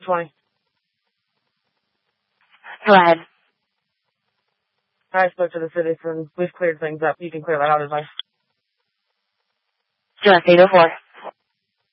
20. Go ahead. I spoke to the city and we've cleared things up. You can clear that out as well. Do you want to say before?